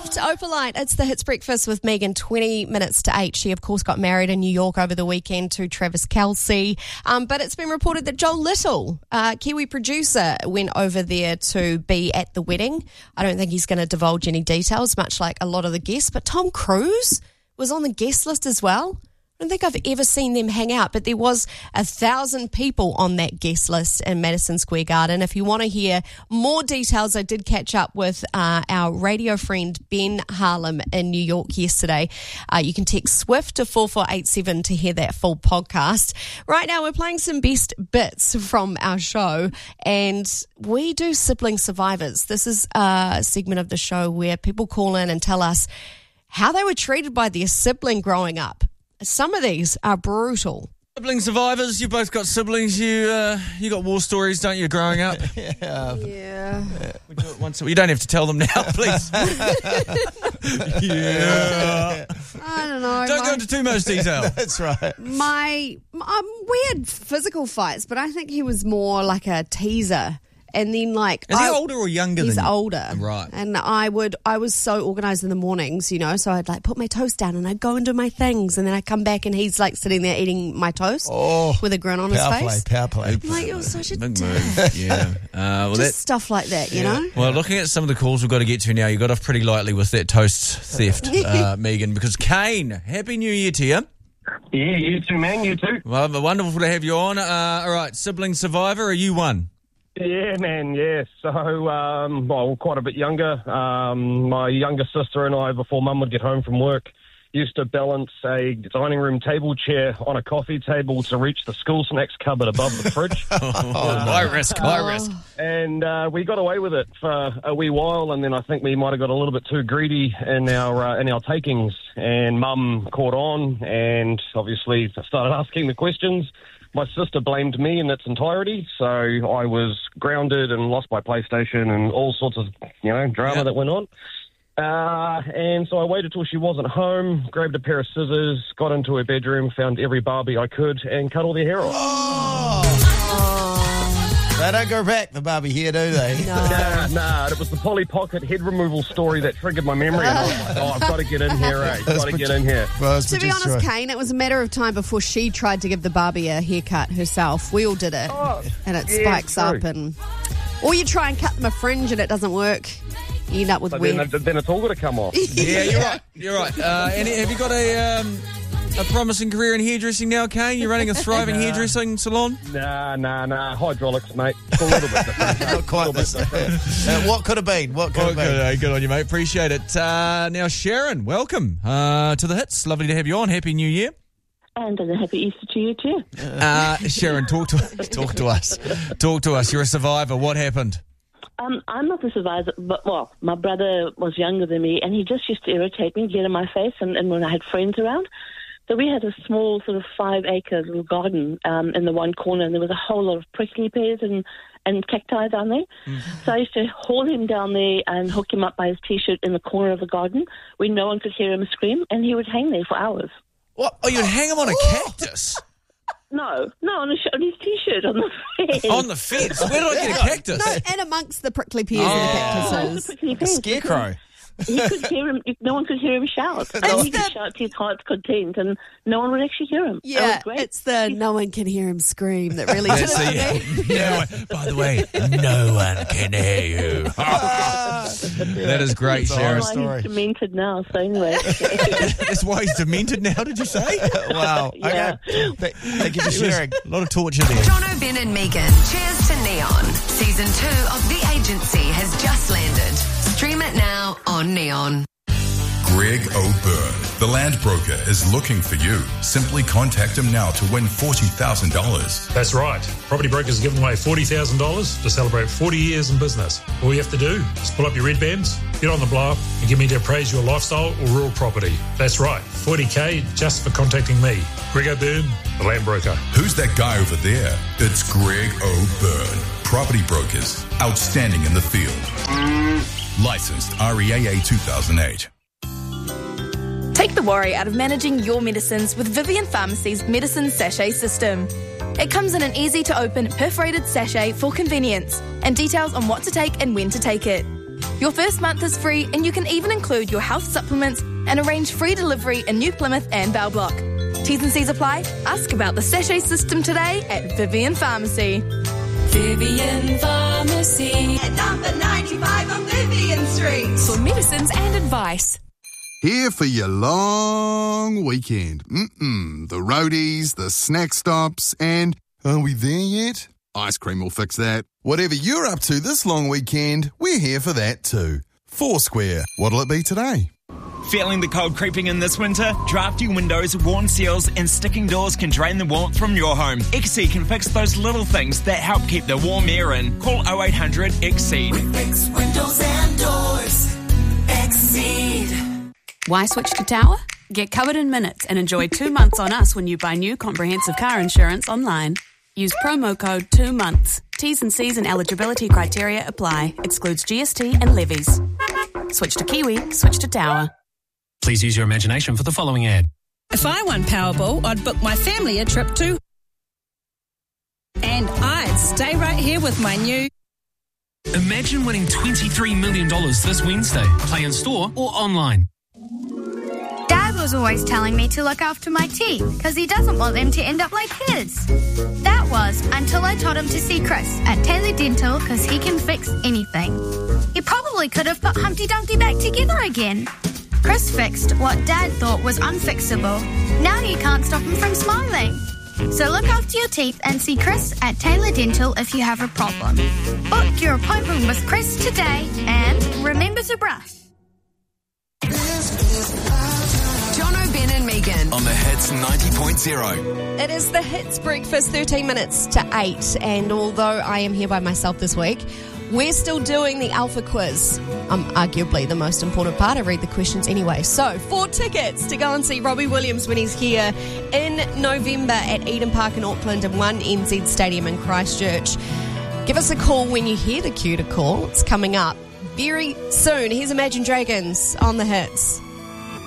left, Opalite. It's the Hits Breakfast with Megan, 20 minutes to 8. She, of course, got married in New York over the weekend to Travis Kelce. But it's been reported that Joel Little, Kiwi producer, went over there to be at the wedding. I don't think he's going to divulge any details, much like a lot of the guests. But Tom Cruise was on the guest list as well. I don't think I've ever seen them hang out, but there was 1,000 people on that guest list in Madison Square Garden. If you want to hear more details, I did catch up with our radio friend Ben Harlem in New York yesterday. You can text SWIFT to 4487 to hear that full podcast. Right now, we're playing some best bits from our show, and we do Sibling Survivors. This is a segment of the show where people call in and tell us how they were treated by their sibling growing up. Some of these are brutal. Sibling survivors, you both got siblings. You got war stories, don't you, growing up? Yeah. We do it once. You don't have to tell them now, please. Yeah. I don't know. Don't go into too much detail. That's right. We had physical fights, but I think he was more like a teaser. And then, is he older or younger than you? He's older. Right. And I was so organised in the mornings, so I'd put my toast down and I'd go and do my things, and then I'd come back and he's sitting there eating my toast with a grin on his face. Power play. I'm you're such a big dick. move. Yeah. Just stuff like that, you know? Well, looking at some of the calls we've got to get to now, you got off pretty lightly with that toast theft, Megan, because Kane, Happy New Year to you. Yeah, you too, man, you too. Well, wonderful to have you on. All right, sibling survivor, are you one? Yeah, man, yeah. So, quite a bit younger. My younger sister and I, before Mum would get home from work, used to balance a dining room table chair on a coffee table to reach the school snacks cupboard above the fridge. High risk. And we got away with it for a wee while, and then I think we might have got a little bit too greedy in our takings, and Mum caught on and obviously started asking the questions. My sister blamed me in its entirety, so I was grounded and lost my PlayStation and all sorts of, drama that went on. And so I waited till she wasn't home, grabbed a pair of scissors, got into her bedroom, found every Barbie I could, and cut all their hair off. They don't go back, the Barbie hair, do they? Nah, it was the Polly Pocket head removal story that triggered my memory. And I was like, I've got to get in here, Got to get in here. Well, to be honest, Kane, it was a matter of time before she tried to give the Barbie a haircut herself. We all did it. And it spikes up. Or you try and cut them a fringe and it doesn't work. You end up with weird. Then it's all got to come off. Yeah, you're right. And have you got a promising career in hairdressing now, Kane? You're running a thriving hairdressing salon? Nah. Hydraulics, mate. It's a little bit different. Not quite this. What could have been? Good on you, mate. Appreciate it. Now, Sharon, welcome to the Hits. Lovely to have you on. Happy New Year. And a happy Easter to you too. Sharon, talk to us. Talk to us. You're a survivor. What happened? I'm not a survivor, but, my brother was younger than me, and he just used to irritate me, get in my face, and when I had friends around. So we had a small sort of 5-acre little garden in the one corner, and there was a whole lot of prickly pears and cacti down there. Mm-hmm. So I used to haul him down there and hook him up by his T-shirt in the corner of the garden where no one could hear him scream, and he would hang there for hours. What? Oh, you'd hang him on a cactus? No, on his T-shirt on the fence. On the fence? Where did I get a cactus? No, and amongst the prickly pears and the cactuses. The prickly pears, a scarecrow. He could hear him. No one could hear him shout. And he could shout to his heart's content, and no one would actually hear him. Yeah, it's the no one can hear him scream that really did it to me. By the way, no one can hear you. That is great, Sharon. That's why he's demented now, so anyway. That's why he's demented now, did you say? Wow. Yeah. Okay. Thank you for sharing. A lot of torture there. Jono, Ben and Megan, cheers to Neon. Season 2 of The Agency has just landed. Stream it now on Neon. Greg O'Byrne, the land broker, is looking for you. Simply contact him now to win $40,000. That's right. Property Brokers are giving away $40,000 to celebrate 40 years in business. All you have to do is pull up your red bands, get on the blower, and get me to appraise your lifestyle or rural property. That's right. $40K just for contacting me. Greg O'Byrne, the land broker. Who's that guy over there? It's Greg O'Byrne. Property Brokers. Outstanding in the field. Licensed REAA 2008. Take the worry out of managing your medicines with Vivian Pharmacy's Medicine Sachet System. It comes in an easy-to-open perforated sachet for convenience and details on what to take and when to take it. Your first month is free, and you can even include your health supplements and arrange free delivery in New Plymouth and Bell Block. T's and C's apply. Ask about the sachet system today at Vivian Pharmacy. Vivian Pharmacy at number 95 on Vivian Street for medicines and advice. Here for your long weekend. The roadies, the snack stops, and are we there yet? Ice cream will fix that. Whatever you're up to this long weekend, we're here for that too. Foursquare. What'll it be today? Feeling the cold creeping in this winter? Drafty windows, worn seals and sticking doors can drain the warmth from your home. XC can fix those little things that help keep the warm air in. Call 0800 XCEED. We fix windows and doors. XCEED. Why switch to Tower? Get covered in minutes and enjoy 2 months on us when you buy new comprehensive car insurance online. Use promo code 2 months. T's and C's and eligibility criteria apply. Excludes GST and levies. Switch to Kiwi, switch to Tower. Please use your imagination for the following ad. If I won Powerball, I'd book my family a trip to... And I'd stay right here with my new... Imagine winning $23 million this Wednesday. Play in store or online. Dad was always telling me to look after my teeth because he doesn't want them to end up like his. That was until I told him to see Chris at Taylor Dental because he can fix anything. He probably could have put Humpty Dumpty back together again. Chris fixed what Dad thought was unfixable. Now he can't stop him from smiling. So look after your teeth and see Chris at Taylor Dental if you have a problem. Book your appointment with Chris today and remember to brush. Jono, Ben and Megan on the Hits 90.0. It is the Hits Breakfast, 13 minutes to 8. And although I am here by myself this week, we're still doing the Alpha Quiz. Arguably the most important part. I read the questions anyway. So, 4 tickets to go and see Robbie Williams when he's here in November at Eden Park in Auckland and 1 NZ Stadium in Christchurch. Give us a call when you hear the cue to call. It's coming up very soon. Here's Imagine Dragons on the Hits.